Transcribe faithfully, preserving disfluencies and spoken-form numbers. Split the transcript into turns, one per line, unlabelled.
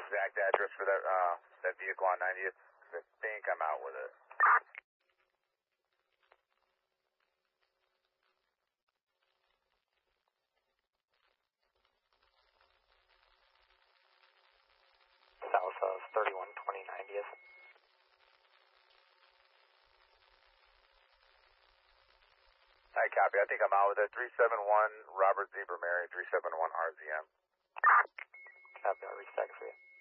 exact address for that uh, that vehicle on ninetieth? I think I'm out with it.
South of thirty-one twenty ninetieth.
I copy. I think I'm out with it. three seven one Robert Zebra Mary, three seven one R Z M.
Copy, I'll reach back for you.